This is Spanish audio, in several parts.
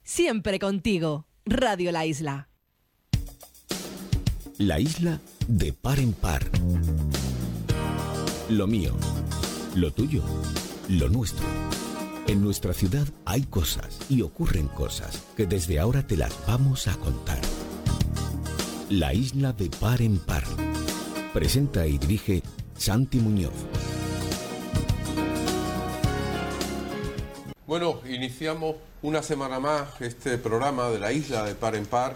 siempre contigo. Radio La Isla. La Isla de par en par. Lo mío, lo tuyo, lo nuestro. En nuestra ciudad hay cosas y ocurren cosas que desde ahora te las vamos a contar. La Isla de par en par. Presenta y dirige Santi Muñoz. Bueno, iniciamos una semana más este programa de la Isla de par en par,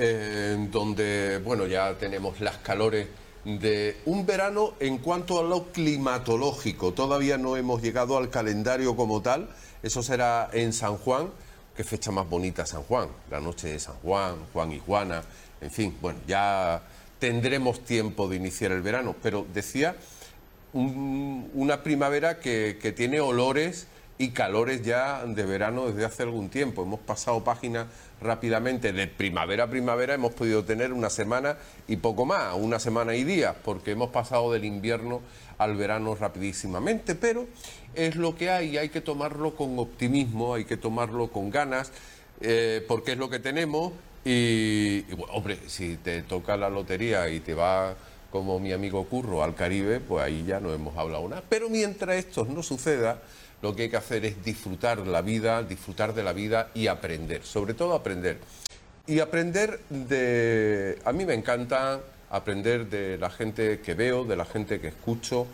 donde, bueno, ya tenemos las calores de un verano en cuanto a lo climatológico. Todavía no hemos llegado al calendario como tal, eso será en San Juan. Qué fecha más bonita San Juan, la noche de San Juan, Juan y Juana, en fin, bueno, ya tendremos tiempo de iniciar el verano, pero decía, una primavera que tiene olores y calores ya de verano desde hace algún tiempo. Hemos pasado páginas rápidamente de primavera a primavera, hemos podido tener una semana y poco más, una semana y días, porque hemos pasado del invierno al verano rapidísimamente, pero es lo que hay que tomarlo con optimismo, hay que tomarlo con ganas, porque es lo que tenemos y bueno, hombre, si te toca la lotería y te va como mi amigo Curro al Caribe, pues ahí ya no hemos hablado nada. Pero mientras esto no suceda, lo que hay que hacer es disfrutar de la vida y aprender, sobre todo aprender. Y aprender de... A mí me encanta aprender de la gente que veo, de la gente que escucho.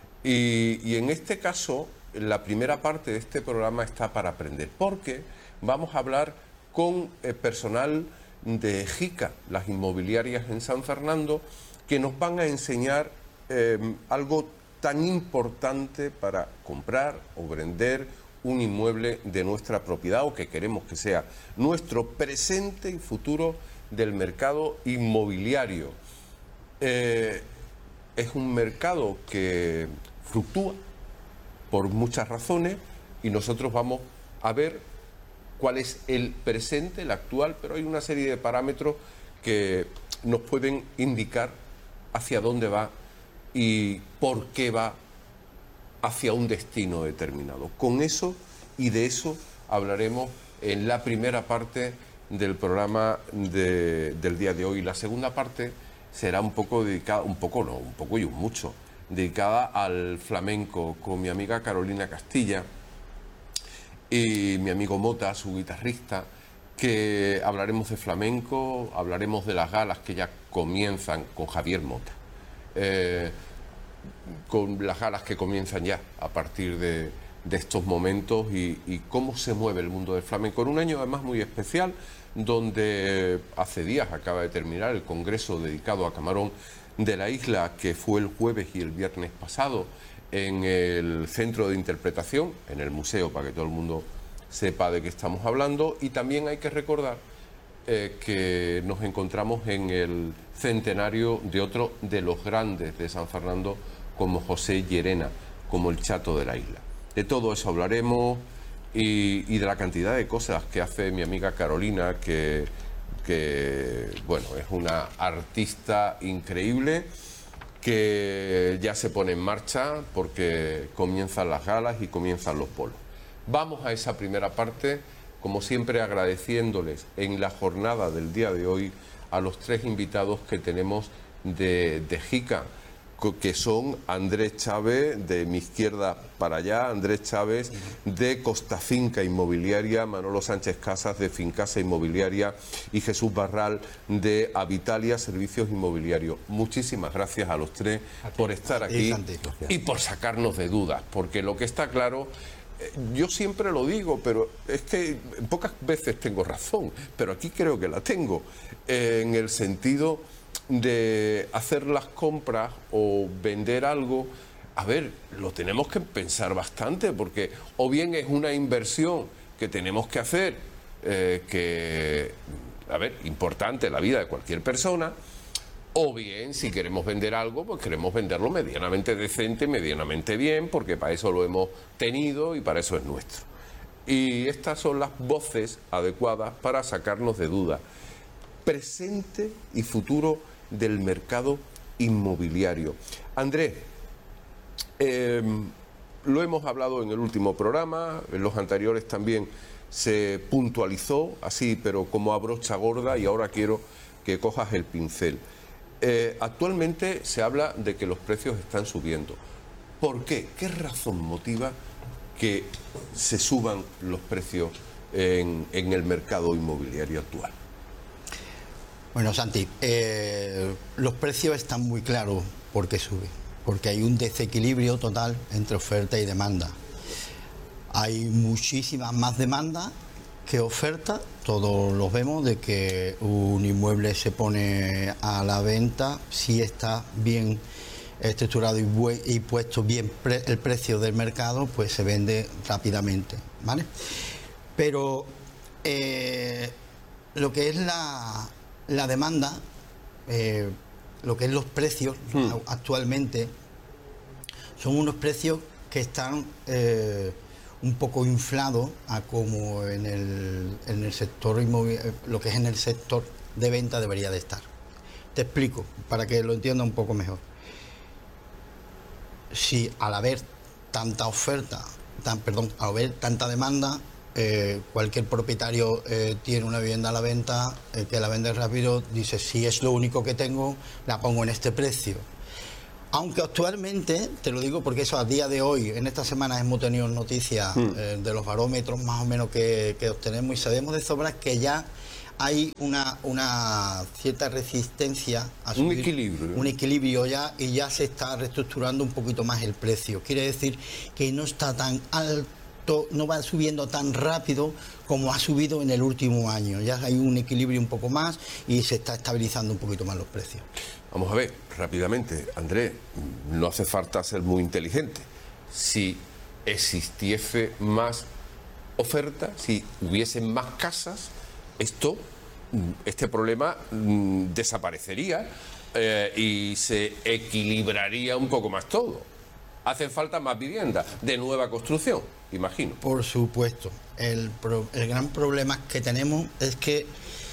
Y en este caso, la primera parte de este programa está para aprender, porque vamos a hablar con personal de JICA, las inmobiliarias en San Fernando, que nos van a enseñar algo tan importante para comprar o vender un inmueble de nuestra propiedad o que queremos que sea nuestro presente y futuro del mercado inmobiliario. Es un mercado que fluctúa por muchas razones y nosotros vamos a ver cuál es el presente, el actual, pero hay una serie de parámetros que nos pueden indicar hacia dónde va y por qué va hacia un destino determinado. Con eso y de eso hablaremos en la primera parte del programa del día de hoy. La segunda parte será un poco dedicada, un poco y un mucho, dedicada al flamenco, con mi amiga Carolina Castilla y mi amigo Mota, su guitarrista, que hablaremos de flamenco, hablaremos de las galas que ya comienzan con Javier Mota. Con las galas que comienzan ya a partir de estos momentos y cómo se mueve el mundo del flamenco en un año además muy especial, donde hace días acaba de terminar el congreso dedicado a Camarón de la Isla, que fue el jueves y el viernes pasado en el centro de interpretación, en el museo, para que todo el mundo sepa de qué estamos hablando. Y también hay que recordar que nos encontramos en el centenario de otro de los grandes de San Fernando, como José Llerena, como el Chato de la Isla. De todo eso hablaremos y de la cantidad de cosas que hace mi amiga Carolina, que bueno, es una artista increíble, que ya se pone en marcha porque comienzan las galas y comienzan los bolos. Vamos a esa primera parte, como siempre agradeciéndoles en la jornada del día de hoy a los tres invitados que tenemos de JICA, que son Andrés Chávez, de mi izquierda para allá, Andrés Chávez de Costa Finca Inmobiliaria, Manolo Sánchez Casas de Fincasa Inmobiliaria y Jesús Barral de Habitalia Servicios Inmobiliarios. Muchísimas gracias a los tres por estar aquí y por sacarnos de dudas, porque lo que está claro, yo siempre lo digo, pero es que pocas veces tengo razón, pero aquí creo que la tengo, en el sentido de hacer las compras o vender algo. A ver, lo tenemos que pensar bastante, porque o bien es una inversión que tenemos que hacer, importante en la vida de cualquier persona, o bien, si queremos vender algo, pues queremos venderlo medianamente decente, medianamente bien, porque para eso lo hemos tenido y para eso es nuestro. Y estas son las voces adecuadas para sacarnos de dudas. Presente y futuro del mercado inmobiliario. Andrés, lo hemos hablado en el último programa, en los anteriores también se puntualizó así, pero como a brocha gorda, y ahora quiero que cojas el pincel. Actualmente se habla de que los precios están subiendo. ¿Por qué? ¿Qué razón motiva que se suban los precios en el mercado inmobiliario actual? Bueno, Santi, los precios están muy claros por qué suben, porque hay un desequilibrio total entre oferta y demanda. Hay muchísima más demanda que oferta, todos los vemos, de que un inmueble se pone a la venta si está bien estructurado y puesto bien el precio del mercado, pues se vende rápidamente, ¿vale? Pero lo que es la demanda, lo que es los precios actualmente, son unos precios que están un poco inflados a como en el sector inmobiliario, lo que es en el sector de venta debería de estar. Te explico, para que lo entienda un poco mejor. Si al haber tanta oferta, al haber tanta demanda, cualquier propietario tiene una vivienda a la venta, que la vende rápido, dice, si es lo único que tengo, la pongo en este precio. Aunque actualmente, te lo digo porque eso a día de hoy, en esta semana hemos tenido noticias de los barómetros más o menos que obtenemos, y sabemos de sobra que ya hay una cierta resistencia a subir, un equilibrio ya, y ya se está reestructurando un poquito más el precio. Quiere decir que no está tan alto, no va subiendo tan rápido como ha subido en el último año. Ya hay un equilibrio un poco más y se está estabilizando un poquito más los precios. Vamos a ver, rápidamente, Andrés, no hace falta ser muy inteligente. Si existiese más oferta, si hubiesen más casas, este problema desaparecería y se equilibraría un poco más todo. Hacen falta más viviendas de nueva construcción, imagino. Por supuesto. El gran problema que tenemos es que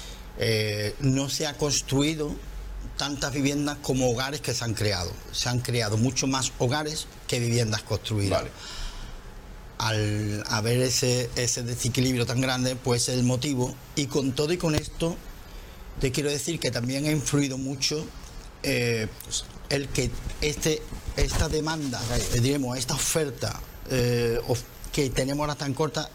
no se ha construido tantas viviendas como hogares que se han creado. Se han creado mucho más hogares que viviendas construidas. Vale. Al haber ese desequilibrio tan grande, pues es el motivo. Y con todo y con esto, te quiero decir que también ha influido mucho el que esta demanda, diremos, esta oferta que tenemos ahora tan corta,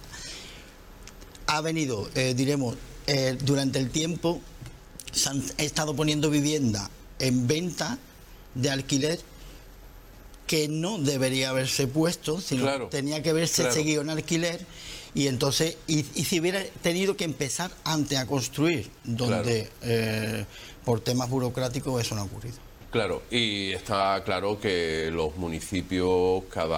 ha venido, durante el tiempo se han estado poniendo vivienda en venta de alquiler que no debería haberse puesto, sino tenía que haberse seguido en alquiler, y entonces y si hubiera tenido que empezar antes a construir, donde por temas burocráticos eso no ha ocurrido. Claro, y está claro que los municipios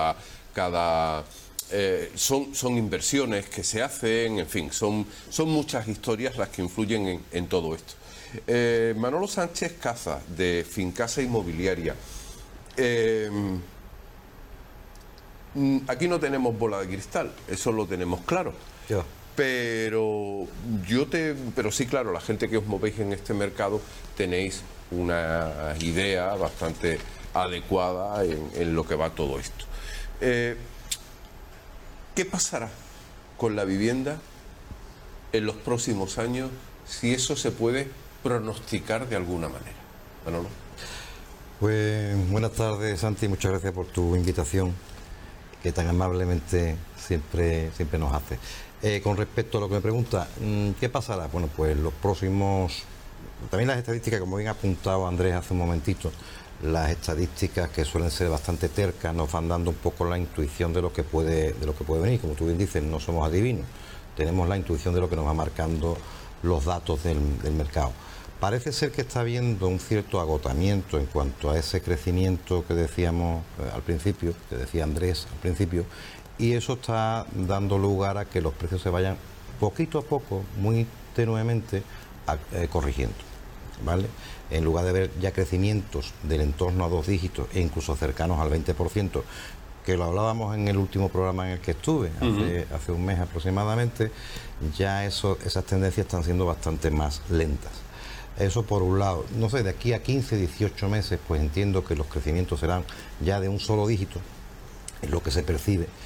son inversiones que se hacen, en fin, son muchas historias las que influyen en todo esto. Manolo Sánchez Caza, de Fincasa Inmobiliaria. Aquí no tenemos bola de cristal, eso lo tenemos claro. Pero sí, claro, la gente que os movéis en este mercado tenéis una idea bastante adecuada en lo que va todo esto. ¿Qué pasará con la vivienda en los próximos años, si eso se puede pronosticar de alguna manera? Manolo. Pues buenas tardes, Santi, muchas gracias por tu invitación, que tan amablemente siempre nos hace. Con respecto a lo que me pregunta, ¿qué pasará? Bueno, pues los próximos... También las estadísticas, como bien ha apuntado Andrés hace un momentito, las estadísticas, que suelen ser bastante tercas, nos van dando un poco la intuición de lo que puede venir. Como tú bien dices, no somos adivinos, tenemos la intuición de lo que nos va marcando los datos del mercado. Parece ser que está habiendo un cierto agotamiento en cuanto a ese crecimiento que decíamos al principio, que decía Andrés al principio, y eso está dando lugar a que los precios se vayan poquito a poco, muy tenuemente, corrigiendo, ¿vale? En lugar de ver ya crecimientos del entorno a 2 dígitos e incluso cercanos al 20%, que lo hablábamos en el último programa en el que estuve, hace un mes aproximadamente, ya esas tendencias están siendo bastante más lentas. Eso por un lado. No sé, de aquí a 15, 18 meses, pues entiendo que los crecimientos serán ya de un solo dígito, es lo que se percibe.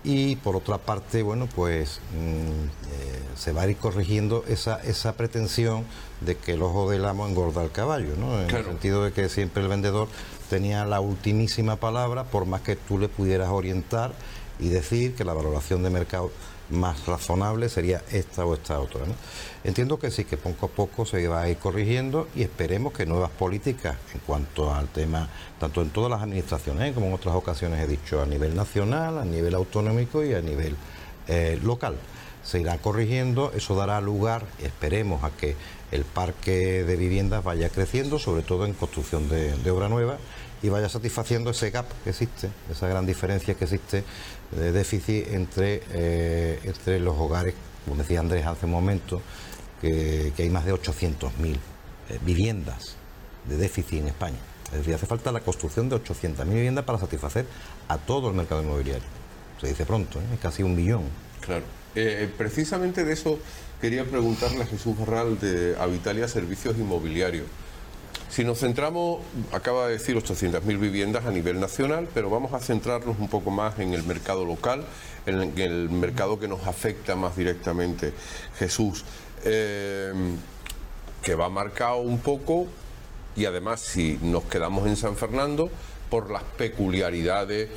y por otra parte, bueno, pues se va a ir corrigiendo esa pretensión de que el ojo del amo engorda al caballo, ¿no? En el sentido de que siempre el vendedor tenía la ultimísima palabra, por más que tú le pudieras orientar y decir que la valoración de mercado más razonable sería esta o esta otra, ¿no? Entiendo que sí, que poco a poco se va a ir corrigiendo y esperemos que nuevas políticas en cuanto al tema, tanto en todas las administraciones, como en otras ocasiones he dicho, a nivel nacional, a nivel autonómico y a nivel local, se irá corrigiendo. Eso dará lugar, esperemos, a que el parque de viviendas vaya creciendo, sobre todo en construcción de obra nueva, y vaya satisfaciendo ese gap que existe, esa gran diferencia que existe de déficit entre los hogares, como decía Andrés hace un momento, que hay más de 800.000 viviendas de déficit en España. Es decir, hace falta la construcción de 800.000 viviendas para satisfacer a todo el mercado inmobiliario. Se dice pronto, es casi 1 millón. Claro. Precisamente de eso quería preguntarle a Jesús Barral de Habitalia Servicios Inmobiliarios. Si nos centramos, acaba de decir 800.000 viviendas a nivel nacional, pero vamos a centrarnos un poco más en el mercado local, en el mercado que nos afecta más directamente. Jesús, que va marcado un poco, y además si nos quedamos en San Fernando, por las peculiaridades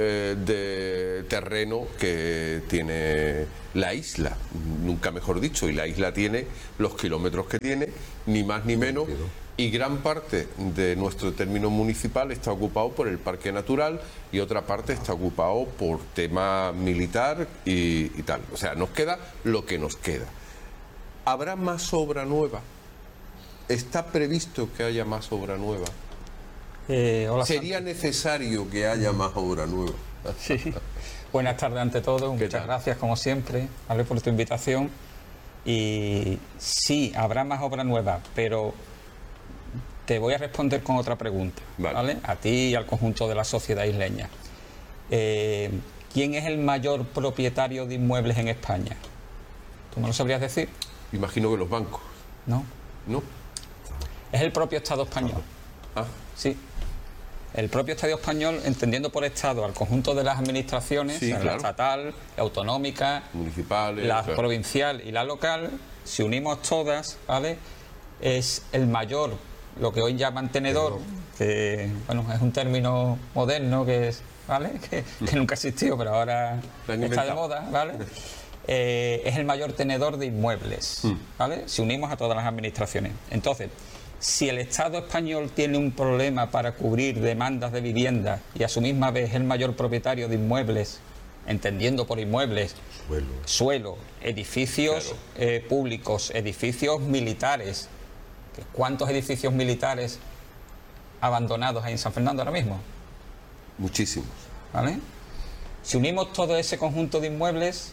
de terreno que tiene la isla, nunca mejor dicho, y la isla tiene los kilómetros que tiene, ni más ni menos. Y gran parte de nuestro término municipal está ocupado por el parque natural y otra parte está ocupado por tema militar y tal. O sea, nos queda lo que nos queda. ¿Habrá más obra nueva? ¿Está previsto que haya más obra nueva? Hola, ¿Sería necesario que haya más obra nueva? Sí. Buenas tardes ante todo, muchas gracias como siempre, ¿vale?, por tu invitación. Y sí, habrá más obra nueva, pero te voy a responder con otra pregunta, ¿vale? A ti y al conjunto de la sociedad isleña. ¿Quién es el mayor propietario de inmuebles en España? ¿Tú me lo sabrías decir? Imagino que los bancos. No. ¿No? Es el propio Estado español. Ah. Sí. El propio Estado español, entendiendo por Estado al conjunto de las administraciones, sí, la estatal, la autonómica, municipales, la provincial y la local, si unimos todas, ¿vale?, es el mayor, lo que hoy llaman tenedor, que bueno, es un término moderno que es, ¿vale?, que nunca existió, pero ahora está de moda, ¿vale? Es el mayor tenedor de inmuebles, ¿vale?, si unimos a todas las administraciones. Entonces, si el Estado español tiene un problema para cubrir demandas de vivienda y a su misma vez es el mayor propietario de inmuebles, entendiendo por inmuebles suelo, edificios públicos, edificios militares. ¿Cuántos edificios militares abandonados hay en San Fernando ahora mismo? Muchísimos. ¿Vale? Si unimos todo ese conjunto de inmuebles,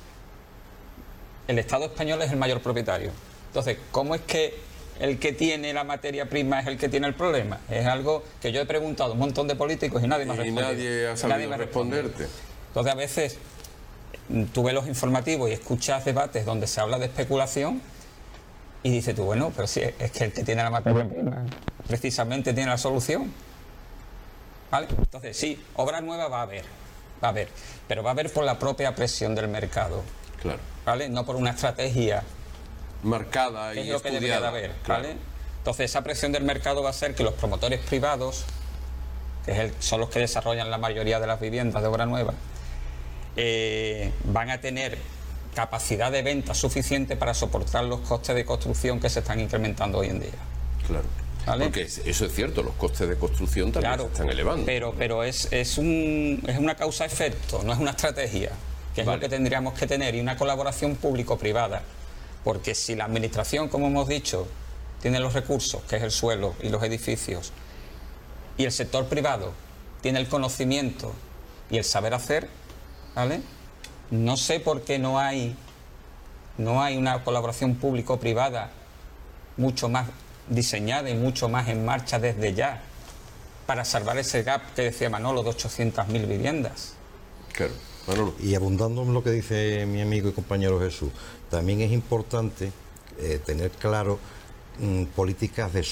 el Estado español es el mayor propietario. Entonces, ¿cómo es que el que tiene la materia prima es el que tiene el problema? Es algo que yo he preguntado a un montón de políticos y nadie me ha respondido. Y nadie ha sabido responderte. Entonces, a veces tú ves los informativos y escuchas debates donde se habla de especulación y dices tú, bueno, pero sí, es que el que tiene la materia prima precisamente tiene la solución. ¿Vale? Entonces, sí, obra nueva va a haber, pero va a haber por la propia presión del mercado. Claro. ¿Vale? No por una estrategia marcada y es lo que debería de haber, claro. ¿vale? Entonces, esa presión del mercado va a hacer que los promotores privados, que son los que desarrollan la mayoría de las viviendas de obra nueva, van a tener capacidad de venta suficiente para soportar los costes de construcción que se están incrementando hoy en día. Claro. ¿Vale? Porque eso es cierto, los costes de construcción también se están elevando. Pero es una causa-efecto, no es una estrategia, que es lo que tendríamos que tener, y una colaboración público-privada. Porque si la administración, como hemos dicho, tiene los recursos, que es el suelo y los edificios, y el sector privado tiene el conocimiento y el saber hacer, ¿vale?, no sé por qué no hay una colaboración público-privada mucho más diseñada y mucho más en marcha desde ya para salvar ese gap que decía Manolo de 800.000 viviendas. Claro, Manolo. Y abundando en lo que dice mi amigo y compañero Jesús, también es importante tener claro políticas de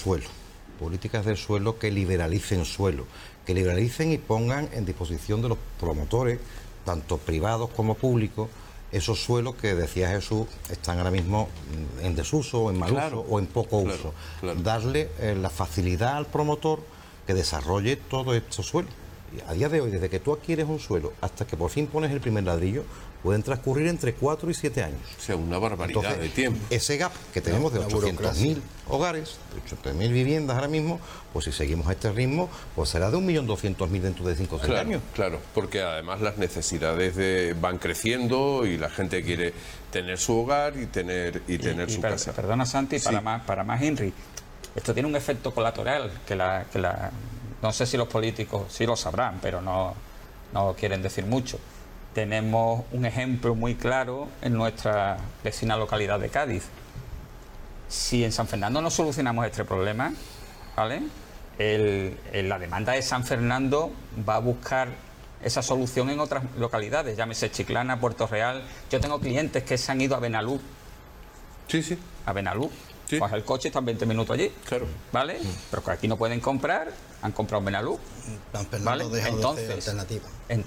suelo que liberalicen suelo, que liberalicen y pongan en disposición de los promotores tanto privados como públicos, esos suelos que decía Jesús están ahora mismo en desuso, o en mal Claro, uso o en poco claro, uso. claro. Darle la facilidad al promotor que desarrolle todos estos suelos. Y a día de hoy, desde que tú adquieres un suelo hasta que por fin pones el primer ladrillo, pueden transcurrir entre 4 y 7 años. O sea, una barbaridad Entonces, de tiempo. ese gap que tenemos de la 800.000 hogares, de 800.000 viviendas ahora mismo, pues si seguimos a este ritmo, pues será de 1.200.000 dentro de 5 o 6 Claro, años. claro, porque además las necesidades van creciendo y la gente quiere tener su hogar y tener su casa. Perdona, Santi, Sí. para más Henry, esto tiene un efecto colateral no sé si los políticos sí lo sabrán, pero no quieren decir mucho. Tenemos un ejemplo muy claro en nuestra vecina localidad de Cádiz. Si en San Fernando no solucionamos este problema, ¿vale? La demanda de San Fernando va a buscar esa solución en otras localidades, llámese Chiclana, Puerto Real. Yo tengo clientes que se han ido a Benalú. Sí, sí, A Benalú. Sí. Coge el coche y están 20 minutos allí. claro. ¿Vale? Pero que aquí no pueden comprar, han comprado en Benalú. San Fernando ¿Vale? deja de ser Entonces, alternativa.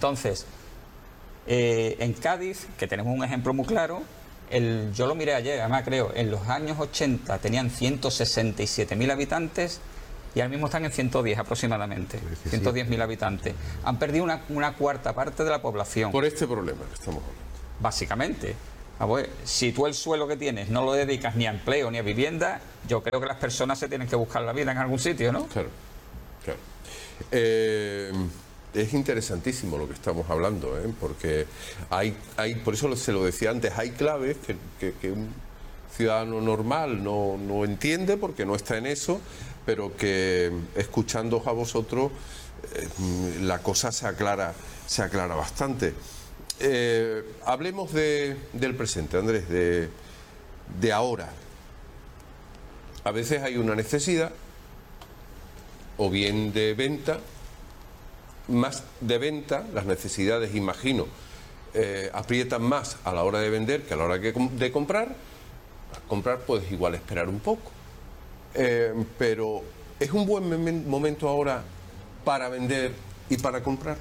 En Cádiz, que tenemos un ejemplo muy claro, yo lo miré ayer, además creo, en los años 80 tenían 167.000 habitantes y ahora mismo están en 110 aproximadamente, 110.000 habitantes. Han perdido una cuarta parte de la población, Por este problema que estamos hablando. básicamente. A ver, si tú el suelo que tienes no lo dedicas ni a empleo ni a vivienda, yo creo que las personas se tienen que buscar la vida en algún sitio, ¿no? Claro, claro. Es interesantísimo lo que estamos hablando, porque por eso se lo decía antes, hay claves que un ciudadano normal no entiende porque no está en eso, pero que escuchándoos a vosotros la cosa se aclara bastante. Hablemos del presente, Andrés, de ahora. A veces hay una necesidad, o bien de venta, más de venta, las necesidades, imagino, aprietan más a la hora de vender que a la hora de comprar. Al comprar puedes igual esperar un poco. Pero ¿es un buen momento ahora para vender y para comprar?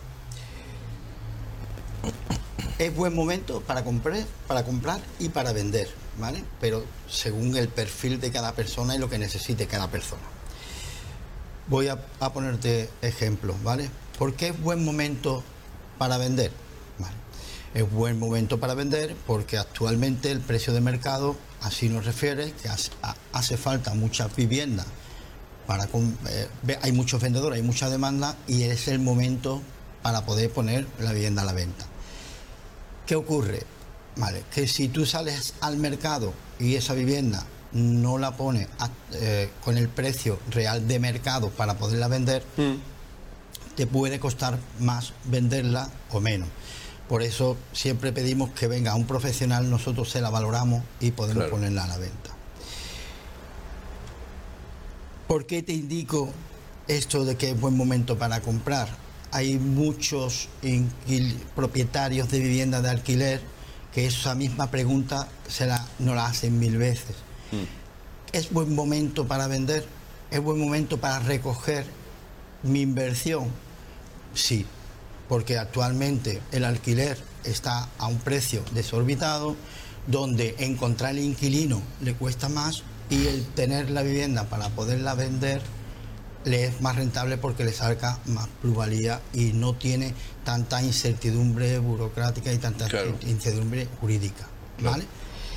Es buen momento para comprar y para vender, ¿vale? Pero según el perfil de cada persona y lo que necesite cada persona. Voy a ponerte ejemplos, ¿vale? ¿Por qué es buen momento para vender? Vale. Es buen momento para vender porque actualmente el precio de mercado así nos refiere que hace falta muchas viviendas hay muchos vendedores, hay mucha demanda y es el momento para poder poner la vivienda a la venta. ¿Qué ocurre? Vale, que si tú sales al mercado y esa vivienda no la pones con el precio real de mercado para poderla vender, te puede costar más venderla o menos. Por eso siempre pedimos que venga un profesional, nosotros se la valoramos y podemos ponerla a la venta. ¿Por qué te indico esto de que es buen momento para comprar? Hay muchos propietarios de viviendas de alquiler que esa misma pregunta nos la hacen 1000 veces. ¿Es buen momento para vender? ¿Es buen momento para recoger mi inversión? Sí, porque actualmente el alquiler está a un precio desorbitado, donde encontrar el inquilino le cuesta más y el tener la vivienda para poderla vender le es más rentable porque le saca más plusvalía y no tiene tanta incertidumbre burocrática y tanta incertidumbre jurídica, ¿vale?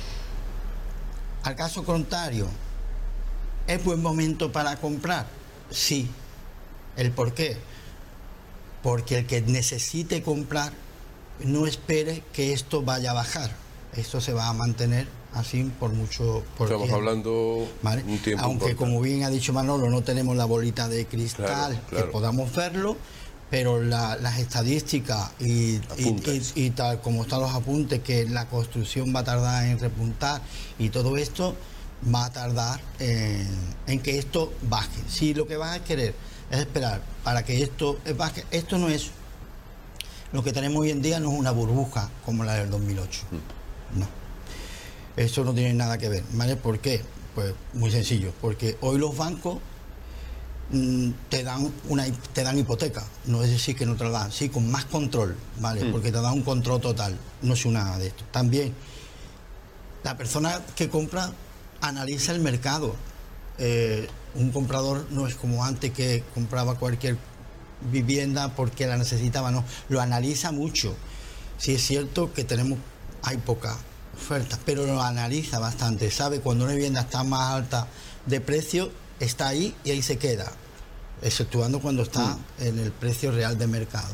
Al caso contrario, ¿es buen momento para comprar? Sí. ¿El por qué? Porque el que necesite comprar no espere que esto vaya a bajar. Esto se va a mantener así por mucho Estamos hablando ¿vale? un tiempo Aunque importante. como bien ha dicho Manolo, no tenemos la bolita de cristal que podamos verlo, pero las estadísticas y tal como están los apuntes, que la construcción va a tardar en repuntar y todo esto va a tardar en que esto baje. Si lo que vas a querer es esperar para que esto baje, esto no es lo que tenemos hoy en día, no es una burbuja como la del 2008. No. Eso no tiene nada que ver, ¿vale? ¿Por qué? Pues muy sencillo, porque hoy los bancos te dan hipoteca, no es decir que no te la dan, sí, con más control, ¿vale? Porque te dan un control total, no es nada de esto. También, la persona que compra analiza el mercado. Un comprador no es como antes, que compraba cualquier vivienda porque la necesitaba, no, lo analiza mucho. Sí es cierto que hay pocas ofertas, pero lo analiza bastante, sabe cuando una vivienda está más alta de precio, está ahí y ahí se queda, exceptuando cuando está en el precio real de mercado.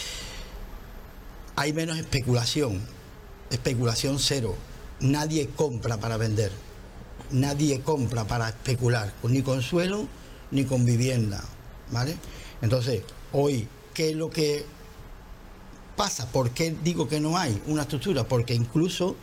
Hay menos especulación cero. Nadie compra para vender, nadie compra para especular, ni con suelo ni con vivienda, ¿vale? Entonces, hoy, ¿qué es lo que pasa? ¿Por qué digo que no hay una estructura? Porque incluso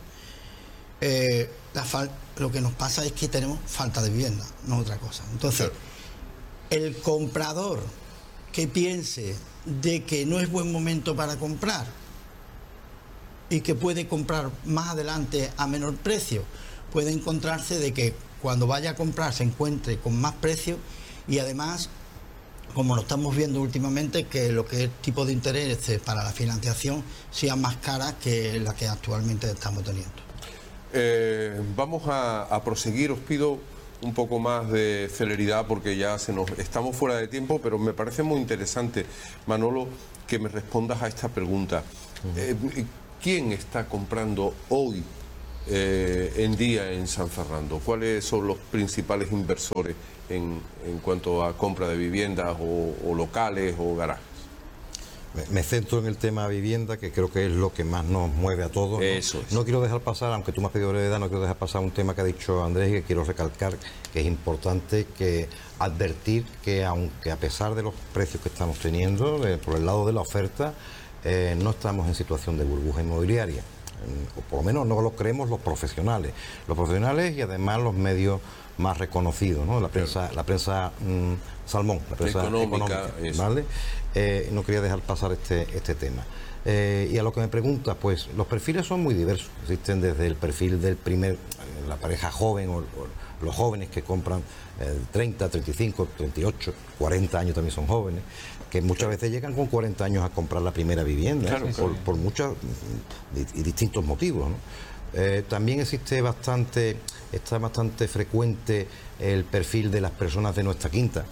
lo que nos pasa es que tenemos falta de vivienda, no otra cosa. Entonces, el comprador que piense de que no es buen momento para comprar y que puede comprar más adelante a menor precio, puede encontrarse de que cuando vaya a comprar se encuentre con más precio, y además, como lo estamos viendo últimamente, que lo que es tipo de interés para la financiación sea más cara que la que actualmente estamos teniendo. Vamos a proseguir. Os pido un poco más de celeridad porque ya estamos fuera de tiempo, pero me parece muy interesante, Manolo, que me respondas a esta pregunta. ¿Quién está comprando hoy en día en San Fernando? ¿Cuáles son los principales inversores en cuanto a compra de viviendas o locales o garajes? Me centro en el tema vivienda, que creo que es lo que más nos mueve a todos, ¿no? Eso es. No quiero dejar pasar, aunque tú me has pedido brevedad, no quiero dejar pasar un tema que ha dicho Andrés y que quiero recalcar, que es importante advertir que, aunque a pesar de los precios que estamos teniendo, por el lado de la oferta, no estamos en situación de burbuja inmobiliaria. O por lo menos no lo creemos los profesionales y además los medios más reconocidos, ¿no? La prensa salmón, la prensa económica, ¿vale? No quería dejar pasar este tema. Y a lo que me preguntas, pues los perfiles son muy diversos. Existen desde el perfil la pareja joven o los jóvenes que compran 30, 35, 38, 40 años también son jóvenes, que muchas veces llegan con 40 años a comprar la primera vivienda, por muchos y distintos motivos, ¿no? También está bastante frecuente el perfil de las personas de nuestra quinta,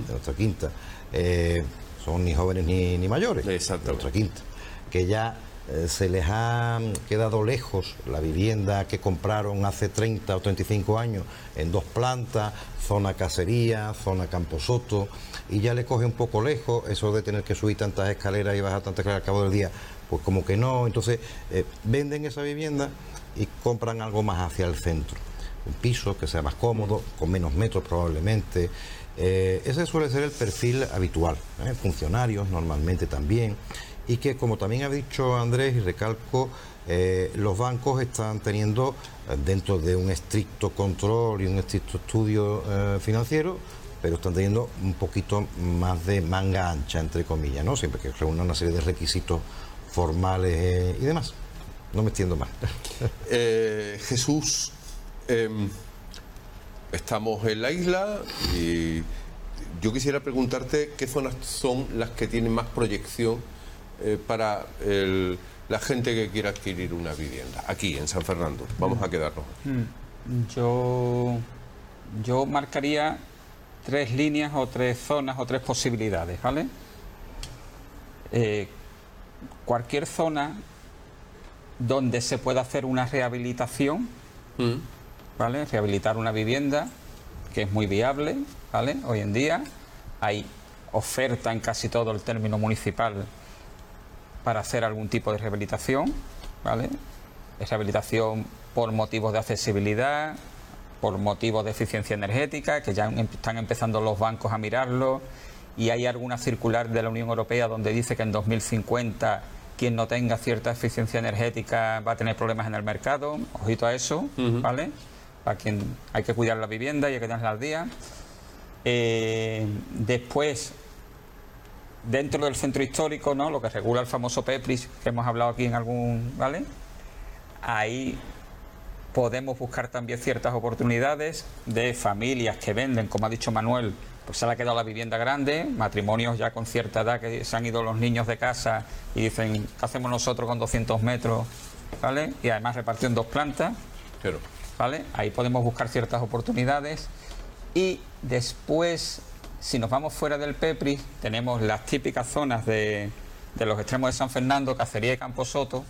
son ni jóvenes ni mayores, de nuestra quinta, que ya se les ha quedado lejos la vivienda que compraron hace 30 o 35 años en 2 plantas, zona casería, zona camposoto, y ya le coge un poco lejos eso de tener que subir tantas escaleras y bajar tantas escaleras al cabo del día, pues como que no. Entonces venden esa vivienda y compran algo más hacia el centro, un piso que sea más cómodo, con menos metros probablemente. Ese suele ser el perfil habitual, funcionarios normalmente también, y que, como también ha dicho Andrés, y recalco, los bancos están teniendo, dentro de un estricto control y un estricto estudio financiero, pero están teniendo un poquito más de manga ancha, entre comillas, ¿no? Siempre que reúnan una serie de requisitos formales y demás. No me extiendo más. Jesús, estamos en la isla y yo quisiera preguntarte qué zonas son las que tienen más proyección para la gente que quiera adquirir una vivienda aquí en San Fernando. Vamos a quedarnos. Yo marcaría 3 líneas o 3 zonas o 3 posibilidades, ¿vale? Cualquier zona donde se pueda hacer una rehabilitación, ¿vale? Rehabilitar una vivienda, que es muy viable, ¿vale? Hoy en día hay oferta en casi todo el término municipal para hacer algún tipo de rehabilitación, ¿vale? Es rehabilitación por motivos de accesibilidad, por motivos de eficiencia energética, que ya están empezando los bancos a mirarlo, y hay alguna circular de la Unión Europea donde dice que en 2050 quien no tenga cierta eficiencia energética va a tener problemas en el mercado. Ojito a eso, ¿vale? Para quien hay que cuidar la vivienda y hay que tenerla al día. Después, dentro del centro histórico, ¿no? Lo que regula el famoso PEPRIS, que hemos hablado aquí en algún, ¿vale? Ahí Podemos buscar también ciertas oportunidades de familias que venden, como ha dicho Manuel, pues se le ha quedado la vivienda grande, matrimonios ya con cierta edad que se han ido los niños de casa y dicen, ¿qué hacemos nosotros con 200 metros? ¿Vale? Y además repartido en 2 plantas. Pero, ¿vale? Ahí podemos buscar ciertas oportunidades. Y después, si nos vamos fuera del Pepri, tenemos las típicas zonas de los extremos de San Fernando, Cacería y Camposoto.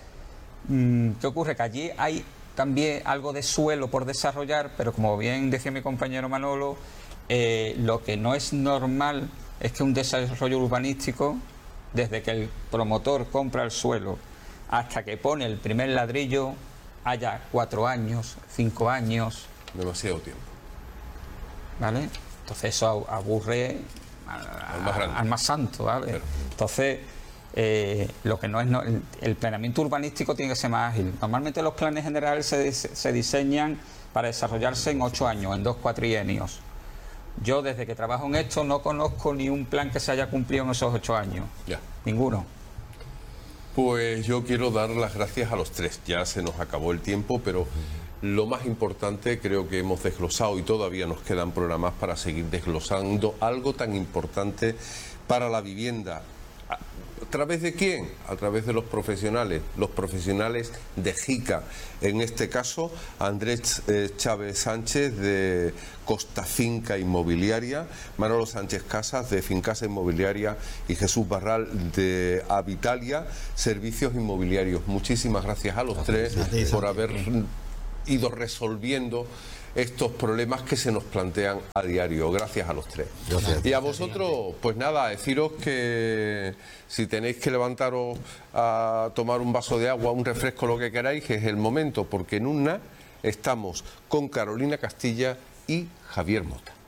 ¿Qué ocurre? Que allí hay también algo de suelo por desarrollar, pero como bien decía mi compañero Manolo, lo que no es normal es que un desarrollo urbanístico, desde que el promotor compra el suelo hasta que pone el primer ladrillo, haya 4 años, 5 años. demasiado tiempo. ¿Vale? Entonces eso aburre al más santo, ¿vale? Pero. Entonces, lo que no es el planeamiento urbanístico tiene que ser más ágil. Normalmente los planes generales se diseñan para desarrollarse en 8 años, en 2 cuatrienios. Yo desde que trabajo en esto no conozco ni un plan que se haya cumplido en esos 8 años. Ya. Ninguno. Pues yo quiero dar las gracias a los 3. Ya se nos acabó el tiempo, pero lo más importante creo que hemos desglosado y todavía nos quedan programas para seguir desglosando algo tan importante para la vivienda. ¿A través de quién? A través de los profesionales de JICA. En este caso, Andrés Chávez Sánchez de Costa Finca Inmobiliaria, Manolo Sánchez Casas de Fincasa Inmobiliaria y Jesús Barral de Habitalia Servicios Inmobiliarios. Muchísimas gracias a los 3 por haber ido resolviendo estos problemas que se nos plantean a diario. Gracias a los 3. Gracias. Y a vosotros, pues nada, deciros que si tenéis que levantaros a tomar un vaso de agua, un refresco, lo que queráis, que es el momento, porque en UNA estamos con Carolina Castilla y Javier Mota.